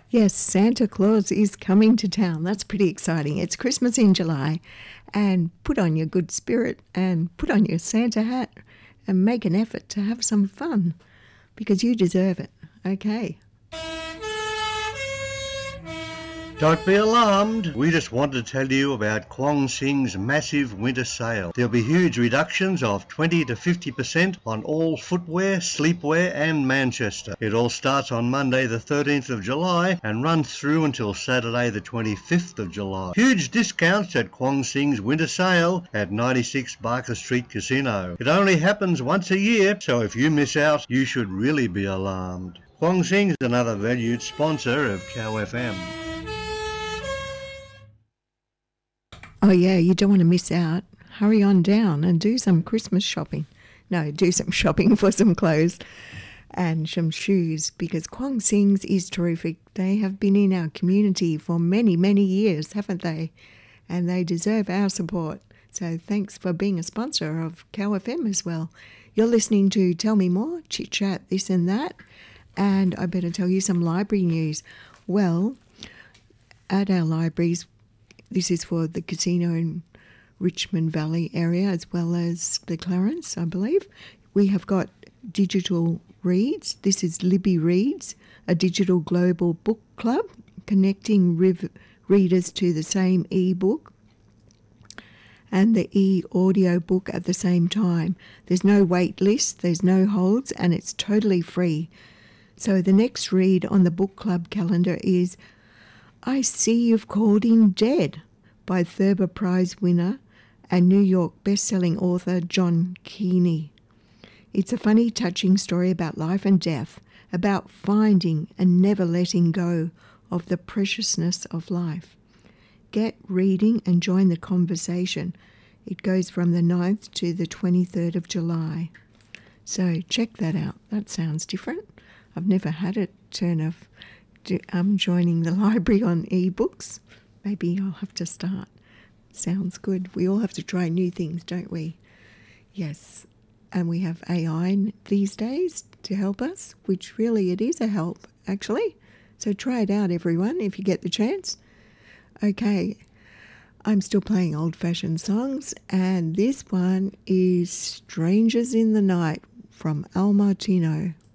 Yes, Santa Claus is coming to town. That's pretty exciting. It's Christmas in July, and put on your good spirit and put on your Santa hat and make an effort to have some fun because you deserve it. Okay. Don't be alarmed. We just want to tell you about Kwong Sing's massive winter sale. There'll be huge reductions of 20 to 50% on all footwear, sleepwear and Manchester. It all starts on Monday the 13th of July and runs through until Saturday the 25th of July. Huge discounts at Kwong Sing's winter sale at 96 Barker Street Casino. It only happens once a year, so if you miss out, you should really be alarmed. Kwong Sing's another valued sponsor of Cow FM. Oh, yeah, you don't want to miss out. Hurry on down and do some Christmas shopping. No, do some shopping for some clothes and some shoes because Kwong Sing's is terrific. They have been in our community for many, many years, haven't they? And they deserve our support. So thanks for being a sponsor of Cow FM as well. You're listening to Tell Me More, Chit Chat, this and that. And I better tell you some library news. Well, at our libraries, this is for the casino in Richmond Valley area as well as the Clarence, I believe. We have got digital reads. This is Libby Reads, a digital global book club connecting readers to the same e-book and the e-audio book at the same time. There's no wait list, there's no holds, and it's totally free. So the next read on the book club calendar is I See You've Called In Dead by Thurber Prize winner and New York best-selling author John Keeney. It's a funny, touching story about life and death, about finding and never letting go of the preciousness of life. Get reading and join the conversation. It goes from the 9th to the 23rd of July. So check that out. That sounds different. I've never had a turn of joining the library on ebooks. Maybe I'll have to start. Sounds good. We all have to try new things, don't we? Yes. And we have AI these days to help us, which really it is a help, actually. So try it out, everyone, if you get the chance. Okay. I'm still playing old-fashioned songs, and this one is Strangers in the Night from Al Martino.